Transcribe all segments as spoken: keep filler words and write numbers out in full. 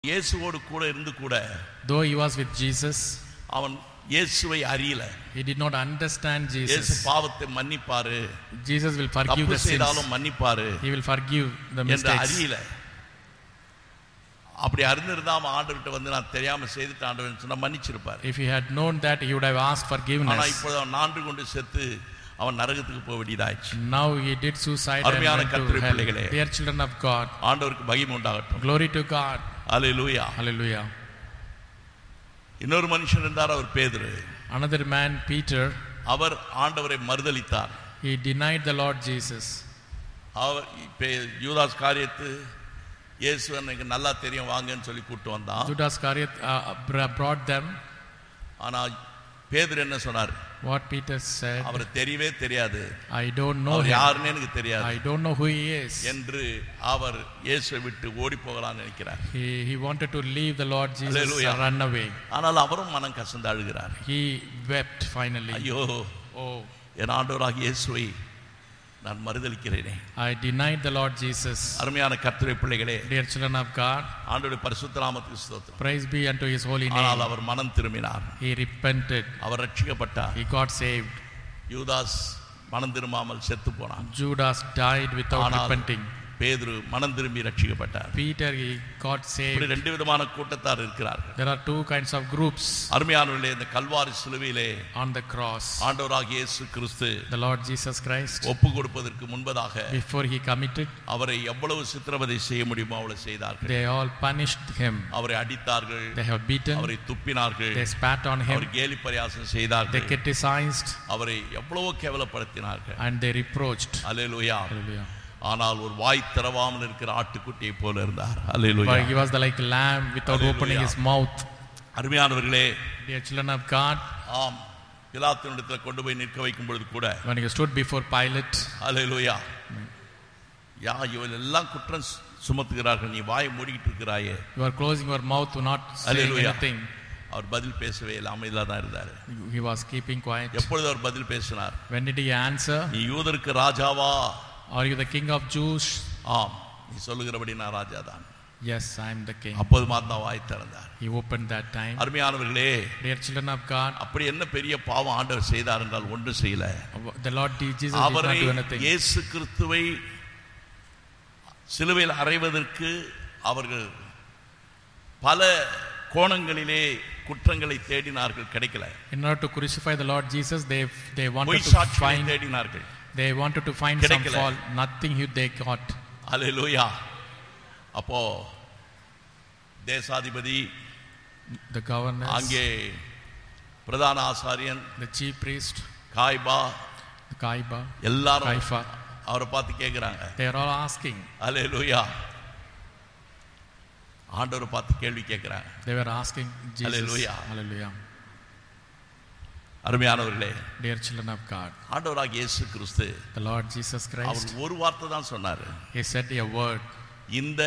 இயேசுவோடு கூட இருந்து கூட though he was with Jesus, அவன் இயேசுவை அறியல. he did not understand Jesus. இயேசு பாவத்தை மன்னிப்பாரு, Jesus will forgive the தப்பு sins, செய்தாலும் மன்னிப்பாரு he will forgive the என்று mistakes. அறியல. அப்படி அறிந்திருந்தா அவன் ஆண்டவர்கிட்ட வந்து நான் தெரியாம செய்துட்டு ஆண்டவர்னு சொன்னா மன்னிச்சிருப்பாரு. If he had known that, he would have asked ஆனா forgiveness. இப்போது அவன் நான்கு கொண்டு செத்து அவன் நரகத்துக்கு போக வேண்டியதாயிடுச்சு. Now he did suicide and அருமையான went to கர்த்தருடைய hell. பிள்ளைகளே, Dear children of God, ஆண்டவருக்கு மகிமை உண்டாகட்டும். glory to God. Hallelujah. Hallelujah. இன்னொரு மனுஷன் இருந்தார், அவர் பேதுரு. Another man, Peter, அவர் ஆண்டவரை மறுதலித்தார். he denied the Lord Jesus. அவர் யூதாஸ் காரியத்து இயேசு எனக்கு நல்லா தெரியும் வாங்கன்னு சொல்லி கூப்பிட்டு வந்தான். Judas Iscariot uh, brought them. ஆனா பேதுரு என்ன சொன்னார்? What Peter said, அவர் தெரியவே தெரியாது, I don't know him, யாருன்னு எனக்கு தெரியாது, I don't know who he is. என்று அவர் இயேசுவை விட்டு ஓடி போகலாம்னு நினைக்கிறார். He he wanted to leave the Lord Jesus Hallelujah. and run away. ஆனால் அவரும் மனம் கசந்து அழுகிறார். He wept finally. ஐயோ, Oh, என் ஆண்டவராகிய இயேசுவை நான் மறுதலிக்கிறேனே. I denied the Lord Jesus. அருமையான கர்த்தருடைய பிள்ளைகளே, Dear children of God, ஆண்டவருடைய பரிசுத்த நாமத்துக்கு ஸ்தோத்திரம். praise be unto his holy ஆனால் name. அவர் மனம் திரும்பினார், He repented, our ரட்சிக்கப்பட்டார். he got saved. யூதாஸ் மனம் திரும்பாமல் செத்து போனான். Judas died without ஆனால் repenting. பேதுரு மனம் திரும்பி ரட்சிக்கப்பட்டார். Peter, he got இப்படி saved. ரெண்டு விதமான கூட்டத்தார் இருக்கிறார்கள். There are two kinds of groups அருமையானவர்களே, இந்த கல்வாரி சிலுவையிலே on the cross. ஆண்டவராகிய இயேசு கிறிஸ்து The Lord Jesus Christ, ஒப்பு கொடுப்பதற்கு முன்பதாக before he committed, அவரை எவ்வளவு சித்திரவதை செய்ய முடியுமோ அவ்வளவு செய்தார்கள். they all punished him. அவரை அடித்தார்கள், They have beaten, அவரை துப்பினார்கள், they spat on him, அவர் கேலி பரியாசம் they செய்தார்கள், criticized, அவரை எவ்வளவோ கேவலப்படுத்தினார்கள். and they reproached. Hallelujah. Hallelujah. ஆனால் ஒரு வாய் திறவாமல் இருக்கிற ஆட்டுக்குட்டியை போல இருந்தார். அல்லேலூயா. But he was the like lamb without Hallelujah. opening his mouth. அருமையானவர்களே, Dear children of God, ஆம், பிலாத்தினிடத்தில் கொண்டு போய் நிற்க வைக்கும் பொழுது கூட when he stood before Pilate, அல்லேலூயா, யா இவள் எல்லாம் குற்றம் சுமத்துகிறார்கள், நீ வாயை மூடிக்கிட்டு இருக்கிறாயே. you are closing your mouth to not saying Hallelujah. anything. அவர் பதில் பேசவே இல்லை, அமைதியாக தான் இருந்தார். He was keeping quiet. எப்பொழுது அவர் பதில் பேசினார்? When did he answer? நீ யூதருக்கு ராஜாவா? Are you the king of Jews? ஆம், நீ சொல்லுகிறபடி நான் ராஜா தான். Yes, I am the king. அப்போது மாத்தான் வாய் திறந்தார். He opened that time. அருமையானவர்களே, Dear children of God, அப்படி என்ன பெரிய பாவம் ஆண்டவர் செய்தார் என்றால் ஒன்றும் செய்யல. the Lord Jesus did not அவரை do anything. இயேசு கிறிஸ்துவை சிலுவையில் அறைவதற்கு அவர்கள் பல கோணங்களிலே குற்றங்களை தேடினார்கள், கிடைக்கல. In order to crucify the Lord Jesus, they they wanted பொய் to சாட்சியை find தேடினார்கள், they wanted to find some கிடைக்கல. fault. Nothing you they got. அல்லேலூயா. அப்போ தேசாதிபதி, The governors, அங்கே பிரதான ஆசாரியன், the chief priest, காய்பா, the Kaiba, எல்லாரும் Kaifa, அவரை பார்த்து கேட்கிறாங்க. they are all asking. அல்லேலூயா. ஆண்டவரை பார்த்து கேள்வி கேட்கிறாங்க. They were asking Jesus. Hallelujah. Hallelujah. அருமையானவர்களே, Dear children of God, ஆண்டவராகிய இயேசு கிறிஸ்து the Lord Jesus our Christ, ஒரு வார்த்தை தான் சொன்னாரு. he said a word. இந்த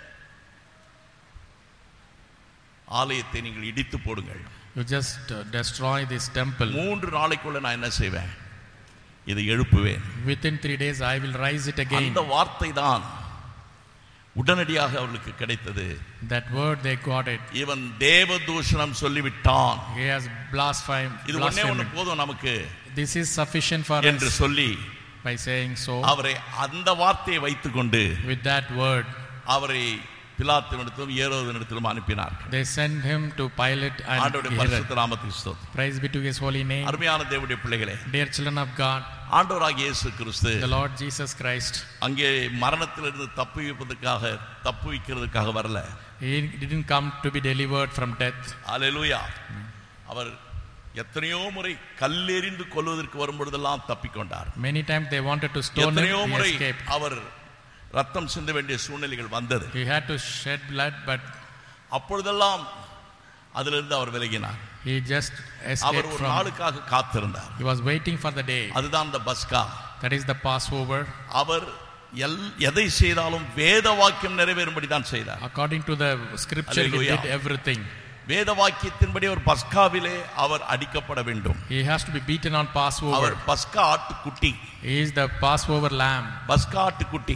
ஆலயத்தை நீங்கள் இடித்து போடுங்கள், You just uh, destroy this temple. மூன்று நாளைக்குள்ள நான் என்ன செய்வேன்? இதை எழுப்புவேன். Within three days I will rise it again. அந்த வார்த்தை தான் உடனடியாக அவர்களுக்கு கிடைத்தது. That word they got it. இவன் தேவதூஷணம் சொல்லிவிட்டான், He has blasphemed. இது ஒண்ணே ஒண்ணு blasphemed. போதும் நமக்கு This is sufficient for என்று us. சொல்லி By saying so, அவரை அந்த வார்த்தையை வைத்துக்கொண்டு with that word, அவரை பிலாத்தினிடத்திலும் ஏரோதினிடத்திலும் அனுப்பினார். they sent him to Pilate and ஆண்டவருடைய Herod. பரிசுத்த நாமத்துக்கு ஸ்தோத்திரம். Praise be to his holy name. அருமையான தேவனுடைய பிள்ளைகளே, Dear children of God, ஆண்டவராகிய இயேசு கிறிஸ்து the Lord Jesus Christ, அங்கே மரணத்திலிருந்து தப்புவிப்பதற்காக தப்புவிக்கிறதுக்காக வரல. he didn't come to be delivered from death. அல்லேலூயா. அவர் எத்தனையோ முறை கல்லெறிந்து கொல்வதற்கு வரும்பொழுதெல்லாம் தப்பிக்கொண்டார். Many times they wanted to stone him, எத்தனையோ he முறை escaped. அவர் ரத்தம் சிந்த வேண்டிய சூழ்நிலைகள் வந்தது. He had to shed blood, but அப்பொழுதெல்லாம் அதிலிருந்து அவர் விலகினார். he just அவர் escaped ஒரு from. நாளுக்காக காத்திருந்தார். He was waiting for the day. அதுதான் அந்த பஸ்கா. That is the Passover. Our L- எதை செய்தாலும் வேத வாக்கியம் நிறைவேறும்படி தான் செய்தார். According to the scripture, he Hallelujah. did everything. வேத வாக்கியத்தின்படி ஒரு பஸ்காவிலே அவர் அடிக்கப்பட வேண்டும். He has to be beaten on our Passover. பஸ்கா ஆட்டுக்குட்டி, He is the Passover lamb. பஸ்கா ஆட்டுக்குட்டி.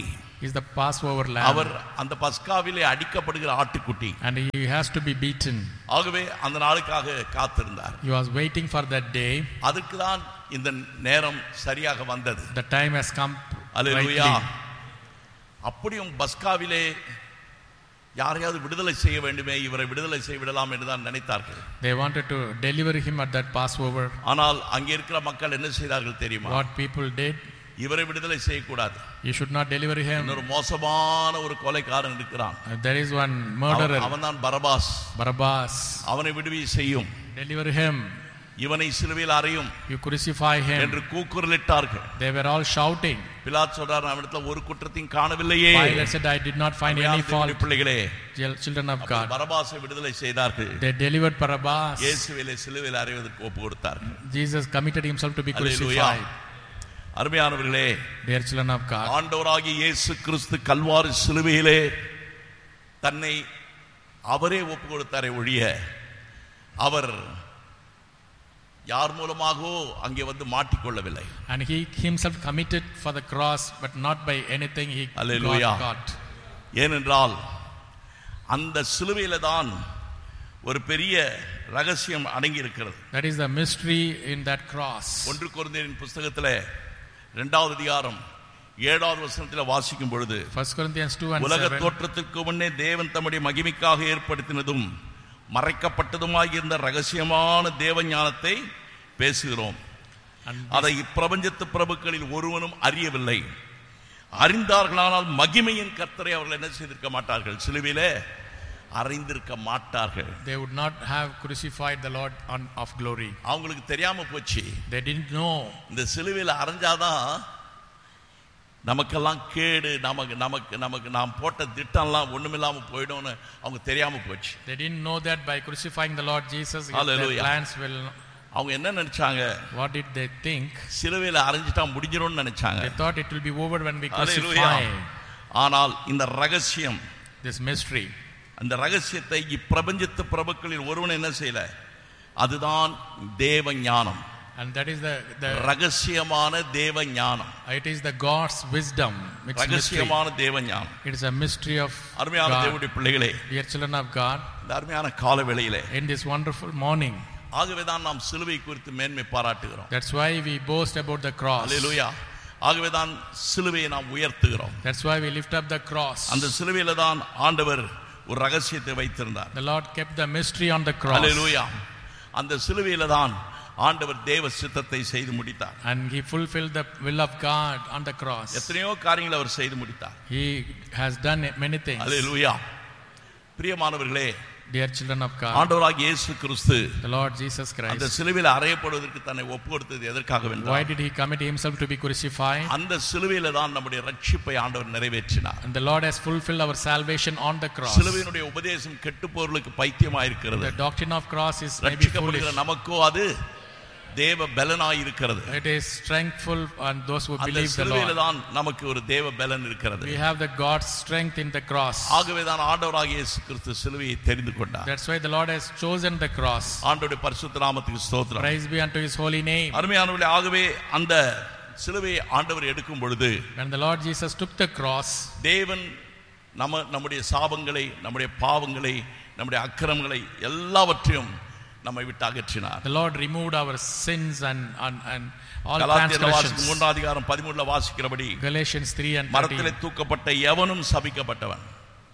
is the Passover lamb. அவர் அந்த பஸ்காவிலே அடிக்கப்படுகிற ஆட்டுக்குட்டி. And he has to be beaten. ஆகவே அந்த நாளுக்காக காத்திருந்தார். He was waiting for that day. அதுக்கு தான் இந்த நேரம் சரியாக வந்தது. The time has come. Hallelujah. rightly. அப்படியும் பஸ்காவிலே யாரையாவது விடுதலை செய்ய வேண்டுமே, இவரை விடுதலை செய்ய விடலாம் என்று தான் நினைத்தார்கள். They wanted to deliver him at that Passover. ஆனால் அங்கே இருக்கிற மக்கள் என்ன செய்தார்கள் தெரியுமா? What people did, இவரை விடுதலை செய்யக்கூடாது. you should not deliver him. இன்னொரு மோசமான ஒரு கொலைக்காரன் இருக்கிறான். Uh, there is one murderer, அவன் தான் பரபாஸ். Barabbas. அவனை விடுவி செய்யும், Deliver him. இவனை சிலுவையில் அறையும் You crucify him. என்று கூக்குரலிட்டார்கள். They were all shouting. Pilate சொல்றார், அவனிடத்தில் ஒரு குற்றத்தையும் காணவில்லையே. Pilate said, I did not find any fault. பிள்ளைகளே, Children of God. பரபாசை விடுதலை செய்தார்கள். They delivered Barabbas. இயேசுவை சிலுவையில் அறைவதற்கு ஒப்பு கொடுத்தார்கள். Jesus committed himself to be hallelujah. crucified. அருமையானவர்களே, Dear children of God, ஆண்டவராகிய இயேசு கிறிஸ்து கல்வாரி சிலுவையிலே தன்னை அவரே ஒப்பு கொடுத்தாரே ஒழிய அவர் யார் மூலமாகவோ அங்கே வந்து மாட்டிக்கொள்ளவில்லை. and he himself committed for the cross, but not by anything he hallelujah. got caught. ஏனென்றால் அந்த சிலுவையில தான் ஒரு பெரிய ரகசியம் அடங்கி இருக்கிறது. That is the mystery in that cross. ஒன்று கொரிந்தியரின் புத்தகத்திலே இரண்டாவது அதிகாரம் ஏழாவது வசனத்தில் வாசிக்கும் பொழுது, First Corinthians two and உலக seven. தோற்றத்திற்கு முன்னே தேவன் தம்முடைய மகிமைக்காக ஏற்படுத்தினதும் மறைக்கப்பட்டதுமாய் இருந்த ரகசியமான தேவ ஞானத்தை பேசுகிறோம். அதை இப்பிரபஞ்சத்து பிரபுக்களில் ஒருவனும் அறியவில்லை. அறிந்தார்களானால் மகிமையின் கர்த்தரை அவர்கள் என்ன செய்திருக்க மாட்டார்கள், சிலுவையிலே அறிந்திருக்க மாட்டார்கள். They would not have crucified the Lord on, of glory. அவங்களுக்கு தெரியாம போச்சு. They didn't know. இந்த சிலுவையில் அரைஞ்சாதான் நமக்கெல்லாம் கேடு, நமக்கு நமக்கு நமக்கு நாம் போட்ட திட்டம்லாம் ஒண்ணுமில்லாம போயிடும்னு அவங்க தெரியாம போச்சு. They didn't know that by crucifying the Lord Jesus, their Hallelujah. plans will. அவங்க என்ன நினைச்சாங்க? What did they think? சிலுவையில் அரைஞ்சிட்டா முடிஞ்சிரும்னு நினைச்சாங்க. They thought it will be over when we Hallelujah. crucify. ஆனால் இந்த ரகசியம், This mystery, அந்த ரகசியத்தை இப்பிரபஞ்சத்து பிரபுக்களில் ஒருவன் என்ன செய்யல, அதுதான் தேவ ஞானம். and that is the the ரகசியமான தேவ ஞானம். it is the God's wisdom. It's mystery. ரகசியமான தேவ ஞானம். It is a mystery of அருமையான God. தேவனுடைய பிள்ளைகளே, Dear children of God, இந்த அருமையான கால வேளையிலே in this wonderful morning, ஆகவேதான் நாம் சிலுவை குறித்து மேன்மை பாராட்டுகிறோம். that's why we boast about the cross. அல்லேலூயா. ஆகவேதான் சிலுவையை நாம் உயர்த்துகிறோம். That's why we lift up the cross. அந்த சிலுவையில தான் ஆண்டவர் ஒரு ரகசியத்தை வைத்திருந்தார். The Lord kept the mystery on the cross. அல்லேலூயா. அந்த சிலுவையில தான் ஆண்டவர் தேவ சித்தத்தை செய்து முடித்தார். and he fulfilled the will of God on the cross. எத்தனையோ காரியங்களை அவர் செய்து முடித்தார். He has done many things. அல்லேலூயா. பிரியமானவர்களே, Dear children of God, ஆண்டவராகிய இயேசு கிறிஸ்து the Lord Jesus அந்த Christ, சிலுவையில் அறையப்படுவதற்கு தன்னை ஒப்பு கொடுத்தது எதற்காக why வென்றார்? did he commit himself to be crucified? அந்த சிலுவையில தான் நம்முடைய ரட்சிப்பை ஆண்டவர் நிறைவேற்றினார். And the Lord has fulfilled our salvation on the cross. சிலுவையினுடைய உபதேசம் கெட்டுப்போர்களுக்கு பைத்தியமாய் இருக்கிறது. The doctrine of cross is maybe ரட்சிக்கப்படுகிற foolish. நமக்கோ அது தேவ பலனாய் இருக்கிறது. It is strengthful on those who அந்த believe the சிலுவையில Lord. தான் நமக்கு ஒரு தேவ பலன் இருக்கிறது. We have the God's strength in the cross. ஆகவே தான் ஆண்டவராகிய இயேசு கிறிஸ்து சிலுவையை தெரிந்து கொண்டார். That's why the Lord has chosen the cross. ஆண்டவருடைய பரிசுத்த நாமத்துக்கு ஸ்தோத்திரம். Praise be unto his holy name. அருமையானவர்களே, ஆகவே அந்த சிலுவையை ஆண்டவர் எடுக்கும் பொழுது When the Lord Jesus took the cross, தேவன் நம்ம நம்முடைய சாபங்களை, நம்முடைய பாவங்களை, நம்முடைய அக்கிரமங்களை எல்லாவற்றையும் நம்மை விட்டு அகற்றினார். the Lord removed our sins and and, and all கலாத்தியர் வாசிக்கும் transgressions. மூன்றாம் அதிகாரம் பதிமூன்றுல வாசிக்கிறபடி, Galatians three and மரத்திலே thirteen. தூக்கப்பட்ட எவனும் சபிக்கப்பட்டவன்.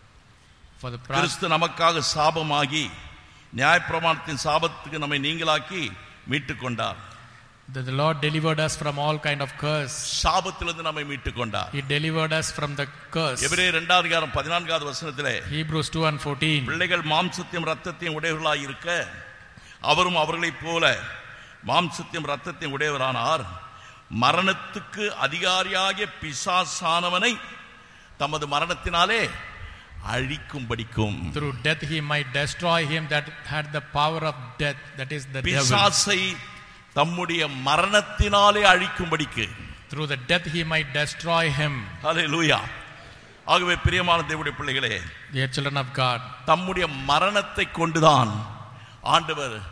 For the pra- கிறிஸ்து நமக்காக சாபமாகி நியாயப்பிரமாணத்தின் சாபத்துக்கு நம்மை நீங்களாக்கி மீட்டுக் கொண்டார். that the Lord delivered us from all kind of curse. சாபத்திலிருந்து நம்மை மீட்டுக் கொண்டார். He delivered us from the curse. எபிரேயர் இரண்டாம் அதிகாரம் பதினான்காவது வசனத்திலே, Hebrews two and fourteen. பிள்ளைகள் மாம்சத்தையும் இரத்தத்தையும் உடையவர்களாய் இருக்க அவரும் அவர்களைப் போல மாம்சத்தையும் இரத்தத்தையும் உடையவரானார். மரணத்துக்கு அதிகாரியாகிய பிசாசானவனை தமது மரணத்தினாலே அழிக்கும்படிக்கும். Through death he might destroy him that had the power of death, that is the devil. பிசாசை தம்முடைய மரணத்தினாலே அழிக்கும்படிக்கு. Through the death he might destroy him. ஹல்லேலூயா. ஆகவே பிரியமான தேவனுடைய பிள்ளைகளே, Dear children of God, தம்முடைய மரணத்தை கொண்டுதான் ஆண்டவர்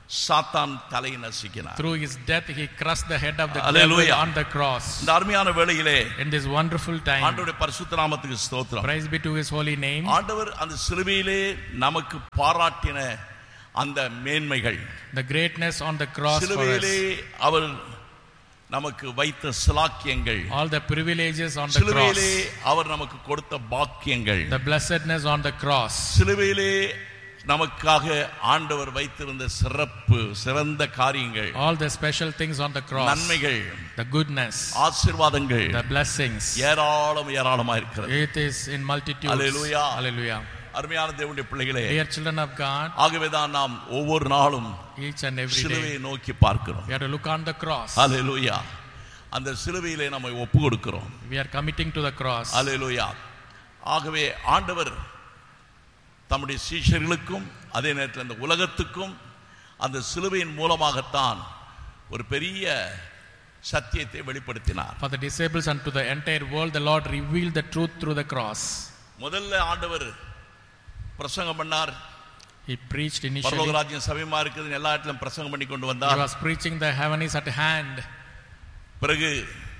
சாத்தான் தலையை நசுக்கினார். Through his death he crushed the head of the Hallelujah. devil on the cross. இந்த அருமையான வேளையிலே In this wonderful time, ஆண்டவருடைய பரிசுத்த நாமத்துக்கு ஸ்தோத்திரம். praise be to his holy name. ஆண்டவர் அந்த சிலுவையிலே நமக்கு பாராட்டின அந்த மேன்மைகள், The greatness on the cross for us, சிலுவையிலே அவர் நமக்கு வைத்த சிலாக்கியங்கள், all the privileges on the cross, சிலுவையிலே அவர் நமக்கு கொடுத்த பாக்கியங்கள், the blessedness on the cross, சிலுவையிலே நமக்காக ஆண்டவர் வைத்திருந்த சிறப்பு சிறந்த காரியங்கள், all the special things on the cross, நன்மைகள், the goodness, ஆசீர்வாதங்கள், the blessings, ஏராளம் ஏராளமா இருக்கிறது. it is in multitudes. Hallelujah. Hallelujah. அருமையான தேவனுடைய பிள்ளைகளே, Dear children of God, ஆகவேதான் நாம் ஒவ்வொரு நாளும் each and every சிலுவையை day நோக்கி பார்க்கிறோம். we have to look on the cross. ஹல்லேலூயா. அந்த சிலுவையிலே நம்மை ஒப்பு கொடுக்கிறோம். We are committing to the cross. ஹல்லேலூயா. ஆகவே ஆண்டவர் தம்முடைய சீஷர்களுக்கும் அதே நேரத்தில் இந்த உலகத்துக்கும் அந்த சிலுவையின் மூலமாகத்தான் ஒரு பெரிய சத்தியத்தை வெளிப்படுத்தினார். For the disciples and to the entire world, the Lord revealed the truth through the cross. முதல்ல ஆண்டவர் பிரசங்கம் பண்ணார். He preached initially. பரலோக ராஜ்யம் சமீபமா இருக்குதுன்னு எல்லா இடத்திலும் பிரசங்கம் பண்ணி கொண்டு He வந்தார். was preaching the heaven is at hand. பிறகு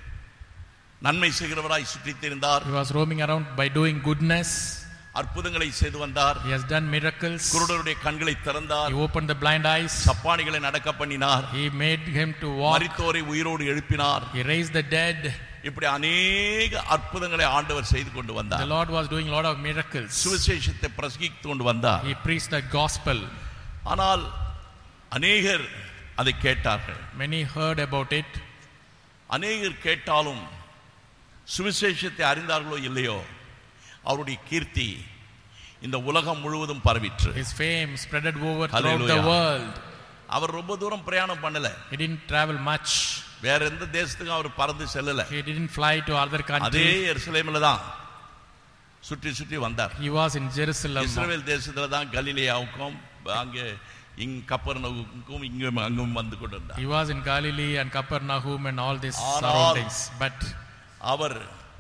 நன்மை செய்கிறவராய் சுற்றித் திரிந்தார். He was roaming around by doing goodness. அற்புதங்களை செய்து வந்தார். He has done miracles. குருடருடைய கண்களை திறந்தார். He opened the blind eyes. சப்பானிகளை நடக்க பண்ணினார். He made him to walk. மரித்தோரை உயிரோடு எழுப்பினார். He raised the dead. இப்படி அநேக அற்புதங்களை ஆண்டவர் செய்து கொண்டு The வந்தார். Lord was doing a lot of miracles. சுவிசேஷத்தை பிரசங்கித்து கொண்டு வந்தார். He preached the gospel. ஆனால் அநேகர் அதை கேட்டார்கள். Many heard about it. அநேகர் கேட்டாலும் சுவிசேஷத்தை அறிந்தார்களோ இல்லையோ, அவருடைய கீர்த்தி இந்த உலகம் முழுவதும் பரவிற்று. His fame spreaded over throughout Hallelujah. the world. அவர் ரொம்ப தூரம் பிரயாணம் பண்ணல. He didn't travel much. வேற எந்த தேசத்துக்கும் அவர் பறந்து செல்லல. He didn't fly to other அதே countries. எருசலேமில் தான் சுற்றி சுற்றி வந்தார். He was in Jerusalem. இஸ்ரவேல் தேசத்துல தான் கலிலேயாவுக்கும் அங்கே இங் கப்பர்நகூமுக்கும் இங்கும் அங்கும் வந்து கொண்டிருந்தார். He was in Galilee and Capernaum and all these ஆனால் surroundings. But our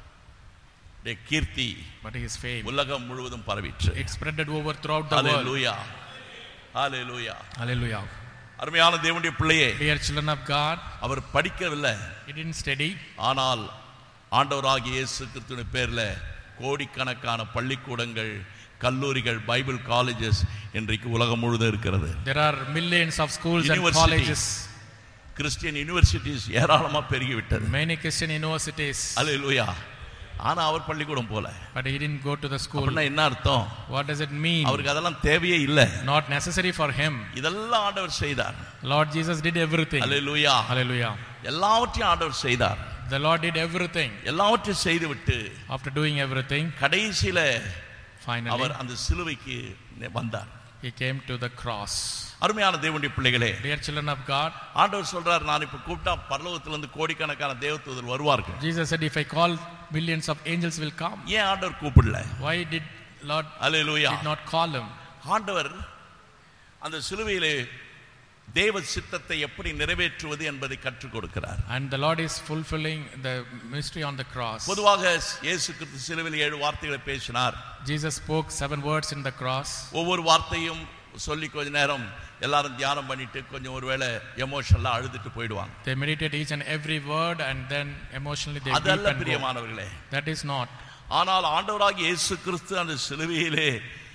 Keerthi but his fame, உலகம் முழுவதும் பரவிற்று. it spreaded over throughout the world. Hallelujah. Hallelujah. Hallelujah. அருமையான தேவனுடைய பிள்ளையே, Dear children of God, அவர் படிக்கவில்லை. he didn't study. ஆனால் ஆண்டவராகிய இயேசு கிறிஸ்துவின் பேர்ல கோடிக்கணக்கான பள்ளிக்கூடங்கள், கல்லூரிகள், பைபிள் காலேஜஸ் இன்றைக்கு உலகம் முழுவதும் இருக்கிறது. There are millions of schools and Universities. colleges. Christian universities ஏராளமா பெருகிவிட்டது. Many Christian universities. ஹல்லேலூயா. ஆனா அவர் பள்ளிக்கூடம் போல. But he didn't go to the school. அப்படின்னா என்ன அர்த்தம்? What does it mean? அவருக்கு அதெல்லாம் தேவையே இல்லை. Not necessary for him. இதெல்லாம் ஆண்டவர் செய்தார். Lord Jesus did everything. Hallelujah. Hallelujah. எல்லாவற்றையும் ஆண்டவர் செய்தார். The Lord did everything. எல்லாவற்றையும் செய்துவிட்டு After doing everything, கடைசியில finally அவர் அந்த சிலுவைக்கு வந்தார். he came to the cross. அருமையான தேவனுடைய பிள்ளைகளே, Dear children of God, ஆண்டவர் சொல்றார், நான் இப்ப கூப்பிட்டா பரலோகத்திலிருந்து கோடிக்கணக்கான தேவதூதர் வருவார்கள். Jesus said, if I call, millions of angels will come. ஏன் ஆண்டவர் கூப்பிடல? Why did Lord hallelujah. did not call him? ஆண்டவர் அந்த சிலுவையிலே தேவ சித்தத்தை எப்படி நிறைவேற்றுவது என்பதை கற்றுக் கொடுக்கிறார். And the Lord is fulfilling the mystery on the cross. பொதுவாக இயேசு கிறிஸ்து சிலுவையில் ஏழு வார்த்தைகளை பேசினார். Jesus spoke seven words in the cross. ஒவ்வொரு வார்த்தையும் சொல்லி கொஞ்ச நேரம் எல்லாரும் தியானம் பண்ணிட்டு கொஞ்சம் ஒருவேளை எமோஷனலா அழுதுட்டு போயிடுவாங்க. They meditate each and every word and then emotionally they weep அதல்ல and go. பிரியமானவர்களே. That is not. ஆனால் ஆண்டவராகிய இயேசு கிறிஸ்து அந்த சிலுவையிலே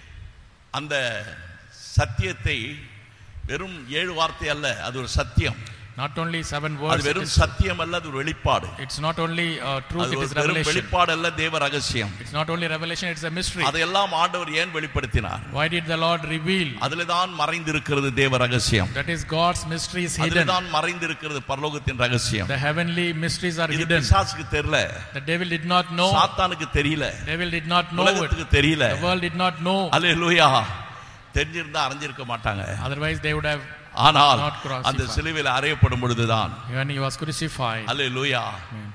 அந்த சத்தியத்தை வெறும் ஏழு வார்த்தை அல்ல, அது ஒரு சத்தியம். Not only seven அது words, it வெறும் is, சத்தியம் அல்ல, அது ஒரு வெளிப்பாடு. it's not only uh, truth, அது it ஒரு is வெறும் revelation. வெளிப்பாடு அல்ல, தேவ ரகசியம். It's not only revelation, it's a mystery. அதையெல்லாம் ஆண்டவர் ஏன் வெளிப்படுத்தினார்? Why did the Lord reveal? அதிலே தான் மறைந்திருக்கிறது தேவ ரகசியம். That is God's mysteries அதிலே hidden. தான் மறைந்திருக்கிறது பரலோகத்தின் ரகசியம். The heavenly mysteries are இது hidden. பிசாசுக்கு தெரியல, The devil did not know. சாத்தானுக்கு தெரியல, Devil did not know it. உலகத்துக்கு தெரியல. The world did not know. அல்லேலூயா. தெரிஞ்சிருந்தா அறிஞ்சிருக்க மாட்டாங்க. Otherwise they would have ஆனால் not crucified. அந்த சிலுவையில் அறையப்படும் பொழுதுதான் when he was crucified. Hallelujah Amen.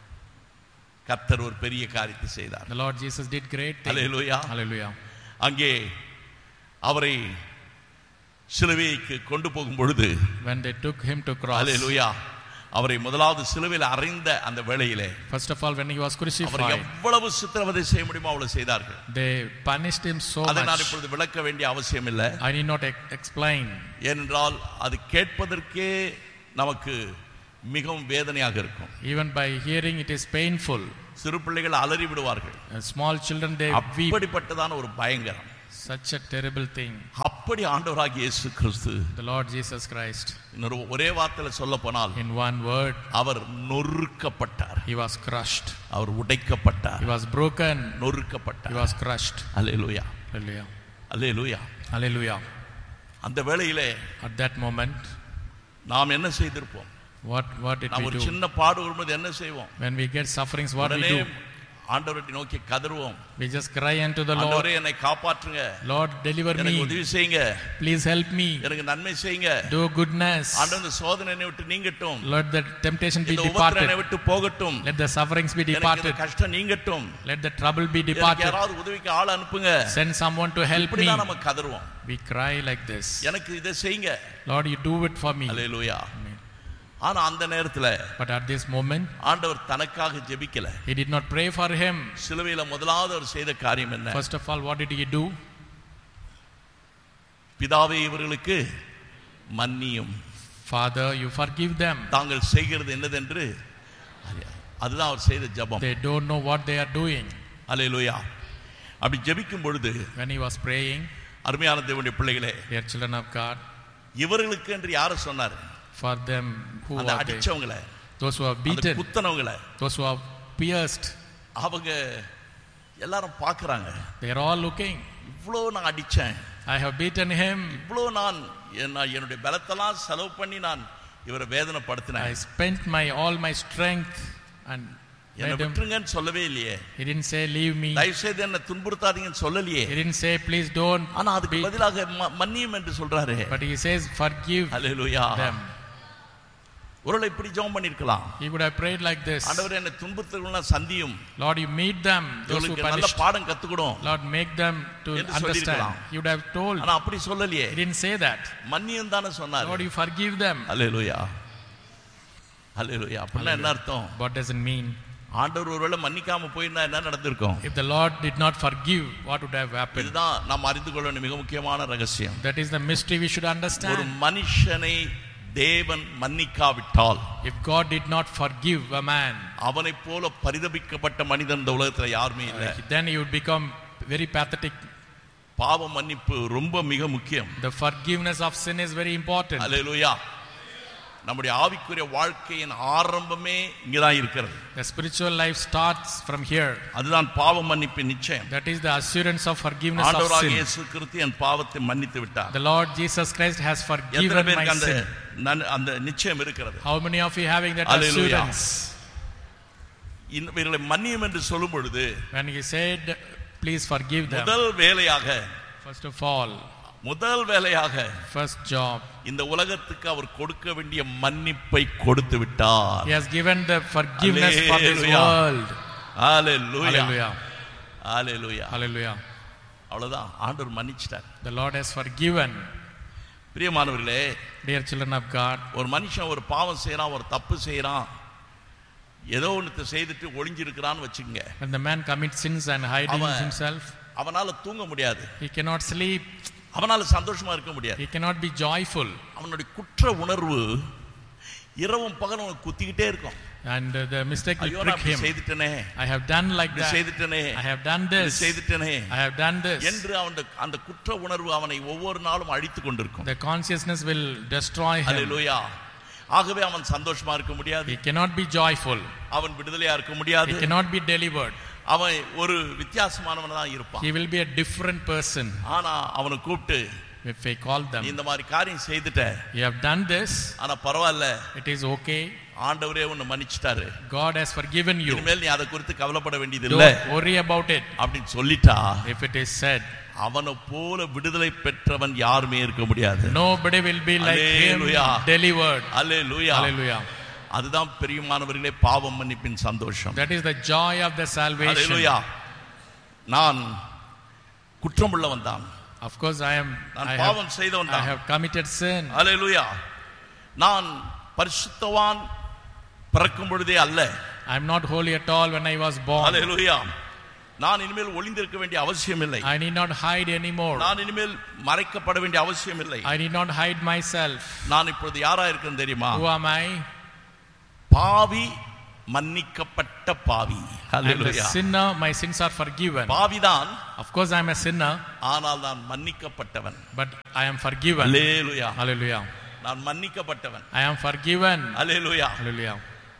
கர்த்தர் ஒரு பெரிய காரியத்தை செய்தார். The Lord Jesus did great things. Hallelujah. Hallelujah. அங்கே அவரை சிலுவைக்கு கொண்டு போகும் பொழுது When they took him to cross, அல்லேலூயா அவரை முதலாவது சிலுவையில் அறைந்த அந்த வேளையிலே, first of all when he was our crucified, எவ்வளவு சித்திரவதை செய்ய முடியுமோ அவ்வளவு செய்தார்கள். they punished him so அதை நான் much. இப்பொழுது விளக்க வேண்டிய அவசியம் இல்லை. I need not ex- explain. ஏனென்றால் அது கேட்பதற்கே நமக்கு மிகவும் வேதனையாக இருக்கும். Even by hearing it is painful. சிறு பிள்ளைகள் அலறி விடுவார்கள். And small children they weep. அப்படிப்பட்டதான ஒரு பயங்கரம், Such a terrible thing. அப்படி ஆண்டவராகிய இயேசு கிறிஸ்து, The Lord Jesus Christ, இன்னொரு ஒரே வார்த்தையில சொல்ல போனால், in one word, our நொறுக்கப்பட்டார். he was crushed. Our உடைக்கப்பட்டார். He was broken. நொறுக்கப்பட்டார். He was crushed. Hallelujah, Hallelujah. Hallelujah. Hallelujah. அந்த வேளையிலே At that moment, நாம் என்ன செய்திருப்போம்? what what did நாம் we ஒரு do? சின்ன பாடு வரும்போது என்ன செய்வோம்? When we get sufferings, what we உடனே do? ஆண்டவரை நோக்கி கதறுவோம். We just cry unto the Lord. ஆண்டவரே என்னை காப்பாற்றுங்க, Lord, deliver எனக்கு me. உதவி செய்யுங்க, Please help me. எனக்கு நன்மை செய்யுங்க. Do goodness. ஆண்டவரே இந்த சோதனை என்னை விட்டு நீங்கட்டும், Let the temptation be இந்த உபத்திரம் என்னை departed. விட்டு போகட்டும், Let the sufferings be எனக்கு இந்த departed. கஷ்டம் நீங்கட்டும், Let the trouble be எனக்கு departed. யாராவது உதவிக்கு ஆள் அனுப்புங்க. Send someone to help me. இப்படிதான் நம்ம கதறுவோம். We cry like this. எனக்கு இதை செய்யுங்க. Lord, you do it for me. Hallelujah. Amen. ஆனா அந்த நேரத்துல But at this moment, ஆண்டவர் தனக்காக ஜெபிக்கல. he did not pray for him. சிலுவையில முதலாவது அவர் செய்த காரியம் என்ன? First of all, what did he do? பிதாவே இவர்களுக்கு மன்னியும், Father, you forgive them. தாங்கள் செய்கிறது என்னதென்று அறியா- அதுதான் அவர் செய்த ஜெபம். They don't know what they are doing. அல்லேலூயா. அப்படி ஜெபிக்கும் பொழுது When he was praying, அருமையான தேவனுடைய பிள்ளைகளே, dear children of God, இவர்களுக்கு என்று யாரை சொன்னார்? for them who அந்த are they? அடிச்சவங்கள, Those who are அந்த beaten, குத்தனவங்கள, those who are pierced, அவங்க எல்லாரும் பார்க்கறாங்க. they are all looking. இவ்வளோ நான் அடிச்சேன், I have beaten him. இவ்வளோ நான் என்ன- என்னுடைய பலத்தெல்லாம் செலவு பண்ணி நான் இவரை I வேதனைப்படுத்தினேன், spent my all my strength and என்னை made him. விட்டுருங்கன்னு சொல்லவே இல்லையே, He didn't say leave me. தயவு செய்து என்ன துன்புறுத்தாதீங்கன்னு சொல்லலையே. He didn't say please don't ஆனா அதுக்கு beat. பதிலாக ம- மன்னியும் என்று சொல்றாரு. But he says forgive hallelujah. them. ஒருவேளை இப்படி ஜெபம் பண்ணிருக்கலாம், He would have prayed like this. ஆண்டவரே என்னை துன்புறுத்தவங்கள சந்தியும், Lord, you meet them, those who இவங்களுக்கு நல்ல punished. பாடம் கத்துக்கணும். Lord, make them to என்று understand. சொல்லியிருக்கலாம். He would have told. ஆனா அப்படி சொல்லலையே, He didn't say that. மன்னியும் தானே சொன்னாரு. Lord, you forgive them. அல்லேலூயா, அல்லேலூயா. அப்படின்னா என்ன அர்த்தம்? What does it mean? ஆண்டவர் ஒருவேளை மன்னிக்காம போயிருந்தா என்ன நடந்திருக்கும்? If the Lord did not forgive, what would have happened? இதுதான் நாம் அறிந்து கொள்ள வேண்டிய மிக முக்கியமான ரகசியம். That is the mystery we should ஒரு understand. மனுஷனை தேவன் மன்னிக்காவிட்டால், If God did not forgive a man, அவனைப் போல பரிதபிக்கப்பட்ட மனிதன் இந்த உலகத்துல யாருமே இல்லை. then he would become very pathetic. பாவ மன்னிப்பு ரொம்ப மிக முக்கியம். The forgiveness of sin is very important. அல்லேலூயா. நம்முடைய ஆவிக்குரிய வாழ்க்கையின் ஆரம்பமே இங்கதான் இருக்கிறது. The spiritual life starts from here. அதுதான் பாவ மன்னிப்பின் நிச்சயம். That is the assurance of forgiveness of ஆண்டவராகிய sin. இயேசு கிறிஸ்து என் பாவத்தை மன்னித்து விட்டார். The Lord Jesus Christ has எத்தனை forgiven my பேருக்கு அந்த sin. நன்- அந்த நிச்சயம் இருக்கிறது? How many of you having that Hallelujah. assurance? இவர்களை மன்னியும் என்று சொல்லும் பொழுது When he said, please forgive them. முதல் வேலையாக First of all, முதல் வேலையாக first job, இந்த உலகத்துக்கு அவர் கொடுக்க வேண்டிய மன்னிப்பை கொடுத்து விட்டார். he has given the forgiveness for this Hallelujah. world. Hallelujah, Hallelujah. Hallelujah. Hallelujah. அவ்வளவுதான், ஆண்டவர் மன்னிச்சிட்டார். The Lord has forgiven. பிரியமானவர்களே, Dear children of God, ஒரு மனுஷன் ஒரு பாவம் செய்யறான், ஒரு தப்பு செய்யறான், ஏதோ ஒன்று செய்துட்டு ஒளிஞ்சிருக்கிறான்னு வச்சுக்கங்க, when the man commits sins and hiding அவன் himself, அவனால தூங்க முடியாது, he cannot sleep, அவனால சந்தோஷமா இருக்க முடியாது. he cannot be joyful, அவனுடைய குற்ற உணர்வு இரவும் பகலும் அவனுக்கு குத்திக்கிட்டே இருக்கும். and uh, the mistake will ஐயோ நான் prick இப்படி him. செய்துட்டனே, I have done like இப்படி that. செய்துட்டனே, I have done இப்படி this. செய்துட்டனே I have done this. என்று அவன் அந்த குற்ற உணர்வு அவனை ஒவ்வொரு நாளும் அழித்து கொண்டிருக்கும். The consciousness will destroy him. அல்லேலூயா. ஆகவே அவன் சந்தோஷமா இருக்க முடியாது, He cannot be joyful. அவன் விடுதலையா இருக்க முடியாது, He cannot be delivered. அவன் ஒரு வித்தியாசமானவனா தான் இருப்பான். He will be a different person. ஆனா அவனை கூப்பிட்டு, If we call நீ them, இந்த மாதிரி காரியம் செய்துட்ட, you have done this, ஆனா பரவாயில்ல, it is okay. ஆண்டவரே உன்னை மன்னிச்சிட்டாரு, God has forgiven you. இனிமேல் நீ அதை குறித்து கவலைப்பட வேண்டியது இல்ல Don't worry about it. அப்படின்னு சொல்லிட்டா, If it is said, அவனை போல விடுதலை பெற்றவன் யாருமே இருக்க முடியாது. nobody will be like him, Hallelujah. delivered. Hallelujah. Hallelujah. அதுதான் பெரியமானவர்களே பாவம் மன்னிப்பின் சந்தோஷம். That is the joy of the salvation. அல்லேலூயா. நான் குற்றமுள்ளவன் தான், Of course, I am. நான் I have, பாவம் செய்தவன் I தான். have committed sin. அல்லேலூயா. நான் பரிசுத்தவான் பிறக்கும் பொழுதே அல்ல. I am not holy at all when I was born. ஹalleluya. நான் இனிமேல் ஒளிந்திருக்க வேண்டிய அவசியம் இல்லை. I need not hide anymore. நான் இனிமேல் மறைக்கப்பட வேண்டிய அவசியம் இல்லை. I need not hide myself. நான் இப்பொழுது யாரா இருக்கேன் தெரியுமா? Who am I? பாவி, மன்னிக்கப்பட்ட பாவி. ஹalleluya. I am a sinner, my sins are forgiven. பாவிதான். Of course I am a sinner. ஆனால் நான் மன்னிக்கப்பட்டவன். But I am forgiven. Hallelujah. Hallelujah. நான் மன்னிக்கப்பட்டவன். I am forgiven. Hallelujah. Hallelujah.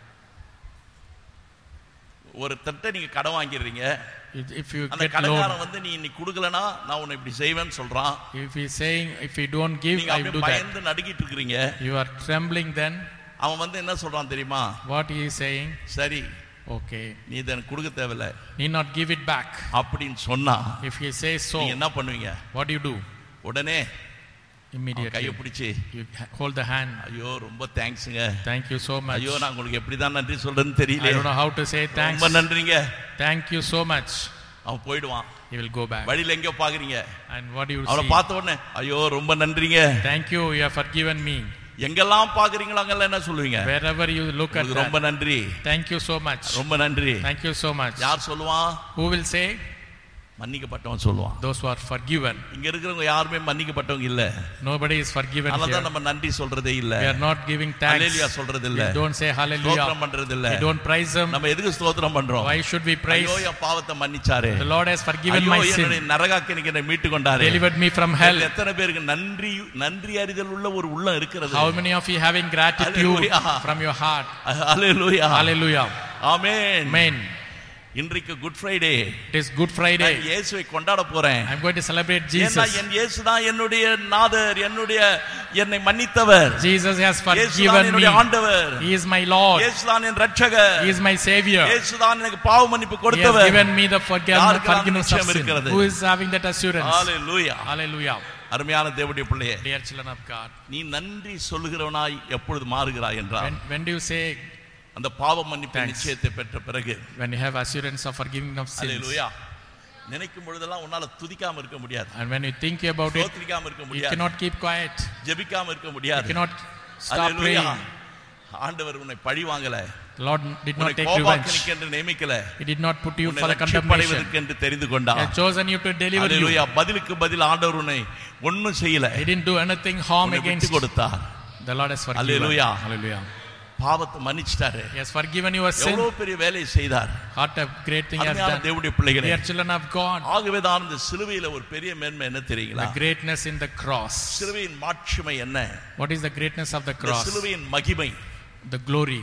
ஒரு தட்ட நீங்க கடன் வாங்கிடுறீங்க. If you அந்த get கடன்காரன் loan, வந்து நீ இன்னைக்கு கொடுக்கலனா நான் உன்னை இப்படி செய்வேன்னு சொல்றான். if he is saying if you don't give, நீங்க I will do அப்படியே that. பயந்து நடுங்கிட்டு இருக்கீங்க. You are trembling then. அவன் வந்து என்ன சொல்றான் தெரியுமா? What he is saying? சரி, Okay, நீ இத கொடுக்க தேவையில்ல, need not give it back. அப்படின்னு சொன்னா If he says so, நீங்க என்ன பண்ணுவீங்க? what do you do? உடனே கையை Immediately பிடிச்சி you hold the hand. ஐயோ ரொம்ப தேங்க்ஸ்ங்க, Thank you so much. ஐயோ நான் உங்களுக்கு எப்படி தான் நன்றி சொல்றேன்னு I தெரியல, don't know how to say thanks. ரொம்ப நன்றிங்க. Thank you so much. அவன் போயிடுவான். He will go back. வழியில எங்கேயோ பாக்குறீங்க, And what do you அவனை see? பார்த்த உடனே ஐயோ ரொம்ப நன்றிங்க. Thank you, you have forgiven me. எங்கெல்லாம் பாக்குறீங்களோ அங்கெல்லாம் என்ன சொல்லுவீங்க? Wherever you look at உங்களுக்கு ரொம்ப that, நன்றி, thank you so much. ரொம்ப நன்றி. Thank you so much. யார் சொல்லுவான்? Who will say? மன்னிக்கப்பட்டவன் சொல்லுவான். Those who are forgiven. இங்க இருக்கிறவங்க யாருமே மன்னிக்கப்பட்டவங்க இல்ல. Nobody is forgiven அதனால here. தான் நம்ம நன்றி சொல்றதே இல்ல. We are not giving thanks. ஹalleluya சொல்றது இல்ல. We don't say hallelujah. ஸ்தோத்திரம் பண்றது இல்ல. We don't praise him. நம்ம எதுக்கு ஸ்தோத்திரம் பண்றோம்? Why should we praise? ஐயோ என் பாவத்தை மன்னிச்சாரே, The Lord has forgiven my ஐயோ என்னை sin, நரகாக்கினிக்கு என்னை மீட்டு கொண்டாரே, delivered me from hell. எத்தனை பேருக்கு நன்றி நன்றி அறிதல் உள்ள ஒரு உள்ளம் இருக்கிறது? How many of you having gratitude Hallelujah. from your heart? Hallelujah. Hallelujah. Amen. Amen. இன்றைக்கு good Friday. It is Good Friday. நான் இயேசுவை கொண்டாட போறேன். I am going to celebrate ஏன்னா Jesus. என் இயேசு தான் என்னுடைய நாதர், என்னுடைய என்னை மன்னித்தவர். Jesus has இயேசு தான் forgiven me. என்னுடைய ஆண்டவர். He is my Lord. இயேசு தான் என் இரட்சகர். He is my Savior. இயேசு தான் எனக்கு பாவ மன்னிப்பு He has கொடுத்தவர். given me the forgiveness யாருக்கெல்லாம் forgiveness of நிச்சயம் sin. இருக்கிறது? Who is having that assurance? Hallelujah. Hallelujah. அருமையான தேவனுடைய பிள்ளையே, Dear children of God, நீ நன்றி சொல்லுகிறவனாய் எப்பொழுது மாறுகிறாய் என்றால் when, when do you say, அந்த பாவ மன்னிப்பு Thanks. நிச்சயத்தை பெற்ற பிறகு? when you have assurance of forgiving of sins, ஹalleluya. நினைக்கும் பொழுதெல்லாம் உன்னால துதிக்காம இருக்க முடியாது, and when you think about it, ஸ்தோத்திரிக்காம இருக்க you முடியாது, cannot keep quiet, ஜெபிக்காம இருக்க you முடியாது. cannot stop ஹalleluya. praying. ஆண்டவர் உன்னை பழி வாங்கல, The Lord did not உன்னை take revenge. கோபாக்கினிக்கு என்று நியமிக்கல, He did not put you உன்னை for the condemnation. ரட்சிப்படைவதற்கு என்று தெரிந்து He கொண்டார். has chosen you to deliver you. ஹalleluya. பதிலுக்கு பதில் ஆண்டவர் உன்னை ஒண்ணும் செய்யல, He didn't do anything harm உன்னை against விட்டு you. கொடுத்தார். The Lord has forgiven. Hallelujah. Hallelujah. பாவத்தை மன்னிச்சிட்டாரு. He has forgiven your sin. எவ்வளவு பெரிய வேலையை செய்தார். What a great thing He has அருமையான done. தேவனுடைய பிள்ளைகளே, Dear children of God, ஆகவே தான் இந்த சிலுவையில ஒரு பெரிய மேன்மை என்ன தெரியுங்களா? the greatness in the cross. சிலுவையின் மாட்சிமை என்ன? What is the greatness of the இந்த cross? சிலுவையின் மகிமை The glory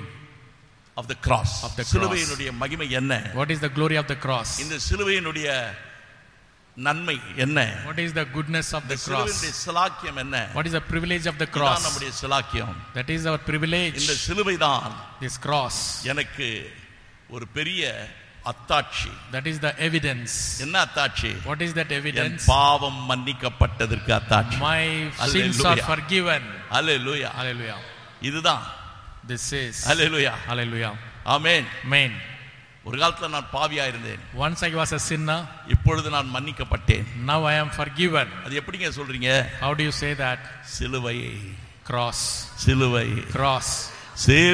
of the cross. of the cross. சிலுவையினுடைய மகிமை என்ன? What is the glory of the cross? இந்த சிலுவையினுடைய நன்மை என்ன? What is the goodness of இந்த the cross? சிலுவையினுடைய சிலாக்கியம் என்ன? What is the privilege of the இதான் cross? நம்முடைய சிலாக்கியம். That is our privilege. இந்த சிலுவை தான் This cross. எனக்கு ஒரு பெரிய அத்தாட்சி. That is the evidence. என்ன அத்தாட்சி? What is that N evidence? பாவம் மன்னிக்கப்பட்டதற்கு அத்தாட்சி. My sins are Hallelujah. forgiven. Hallelujah. Hallelujah. இதுதான். This is. Hallelujah. Hallelujah. Amen. Amen. ஒரு காலத்துல நான் பாவியா இருந்தேன், Once I was a sinner, இப்பொழுது நான் மன்னிக்கப்பட்டேன். now I am forgiven. அது எப்படிங்க சொல்றீங்க? How do you say that? சிலுவை, Cross. சிலுவை, Cross. சிலுவை.